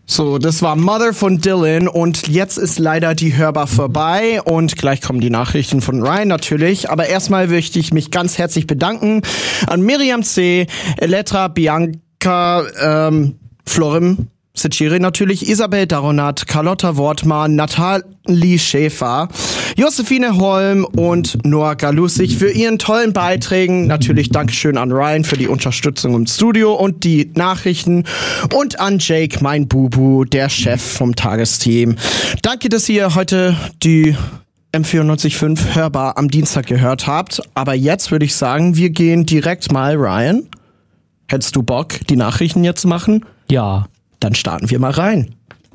So, das war Mother von Dylan und jetzt ist leider die Hörbar vorbei und gleich kommen die Nachrichten von Ryan natürlich. Aber erstmal möchte ich mich ganz herzlich bedanken an Miriam C., Elettra, Bianca, Florim, Seciri natürlich, Isabel Daronat, Carlotta Wortmann, Nathalie Schäfer, Josephine Holm und Noah Galusig für ihren tollen Beiträgen. Natürlich Dankeschön an Ryan für die Unterstützung im Studio und die Nachrichten und an Jake, mein Bubu, der Chef vom Tagesteam. Danke, dass ihr heute die M94.5 Hörbar am Dienstag gehört habt. Aber jetzt würde ich sagen, wir gehen direkt mal, Ryan. Hättest du Bock, die Nachrichten jetzt zu machen? Ja. Dann starten wir mal rein.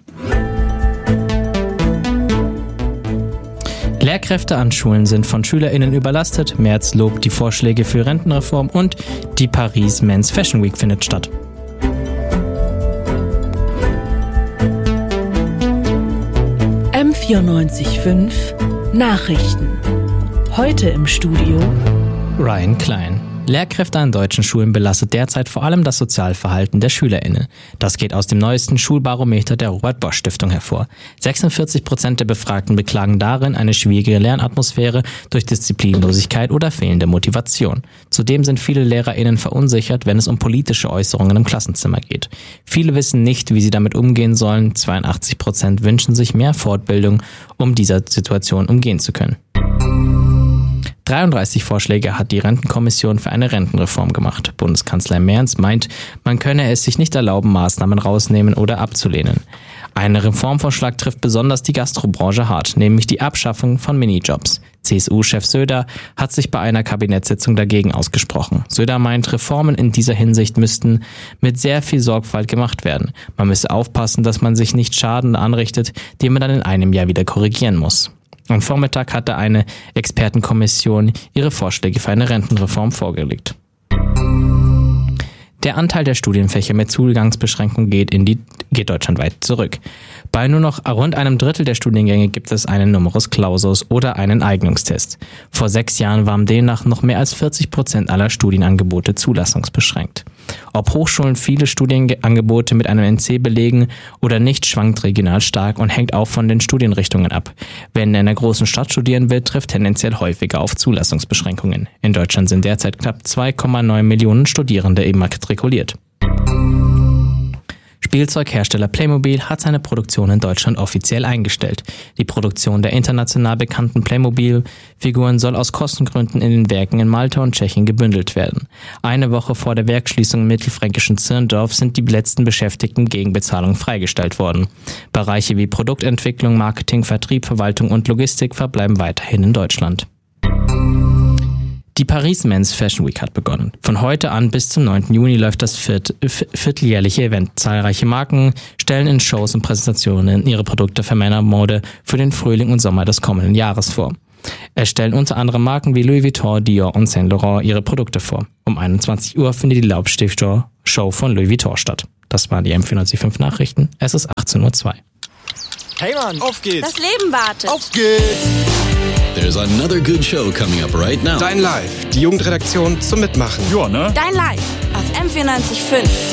Lehrkräfte an Schulen sind von SchülerInnen überlastet. Merz lobt die Vorschläge für Rentenreform und die Paris Men's Fashion Week findet statt. M94.5 Nachrichten. Heute im Studio Ryan Klein. Lehrkräfte an deutschen Schulen belastet derzeit vor allem das Sozialverhalten der SchülerInnen. Das geht aus dem neuesten Schulbarometer der Robert-Bosch-Stiftung hervor. 46% der Befragten beklagen darin eine schwierige Lernatmosphäre durch Disziplinlosigkeit oder fehlende Motivation. Zudem sind viele LehrerInnen verunsichert, wenn es um politische Äußerungen im Klassenzimmer geht. Viele wissen nicht, wie sie damit umgehen sollen. 82% wünschen sich mehr Fortbildung, um dieser Situation umgehen zu können. 33 Vorschläge hat die Rentenkommission für eine Rentenreform gemacht. Bundeskanzler Merz meint, man könne es sich nicht erlauben, Maßnahmen rausnehmen oder abzulehnen. Ein Reformvorschlag trifft besonders die Gastrobranche hart, nämlich die Abschaffung von Minijobs. CSU-Chef Söder hat sich bei einer Kabinettssitzung dagegen ausgesprochen. Söder meint, Reformen in dieser Hinsicht müssten mit sehr viel Sorgfalt gemacht werden. Man müsse aufpassen, dass man sich nicht Schaden anrichtet, den man dann in einem Jahr wieder korrigieren muss. Am Vormittag hatte eine Expertenkommission ihre Vorschläge für eine Rentenreform vorgelegt. Der Anteil der Studienfächer mit Zugangsbeschränkung geht deutschlandweit zurück. Bei nur noch rund einem Drittel der Studiengänge gibt es einen Numerus Clausus oder einen Eignungstest. Vor 6 Jahren waren demnach noch mehr als 40% aller Studienangebote zulassungsbeschränkt. Ob Hochschulen viele Studienangebote mit einem NC belegen oder nicht, schwankt regional stark und hängt auch von den Studienrichtungen ab. Wer in einer großen Stadt studieren will, trifft tendenziell häufiger auf Zulassungsbeschränkungen. In Deutschland sind derzeit knapp 2,9 Millionen Studierende immatrikuliert. Spielzeughersteller Playmobil hat seine Produktion in Deutschland offiziell eingestellt. Die Produktion der international bekannten Playmobil-Figuren soll aus Kostengründen in den Werken in Malta und Tschechien gebündelt werden. Eine Woche vor der Werksschließung im mittelfränkischen Zirndorf sind die letzten Beschäftigten gegen Bezahlung freigestellt worden. Bereiche wie Produktentwicklung, Marketing, Vertrieb, Verwaltung und Logistik verbleiben weiterhin in Deutschland. Die Paris Men's Fashion Week hat begonnen. Von heute an bis zum 9. Juni läuft das vierteljährliche Event. Zahlreiche Marken stellen in Shows und Präsentationen ihre Produkte für Männermode für den Frühling und Sommer des kommenden Jahres vor. Es stellen unter anderem Marken wie Louis Vuitton, Dior und Saint Laurent ihre Produkte vor. Um 21 Uhr findet die Laubstift-Show von Louis Vuitton statt. Das waren die M94.5 Nachrichten. Es ist 18:02 Uhr. Hey Mann, auf geht's! Das Leben wartet! Auf geht's! There's another good show coming up right now. Dein Live, die Jugendredaktion zum Mitmachen. Ja, ne? Dein Live auf M94.5.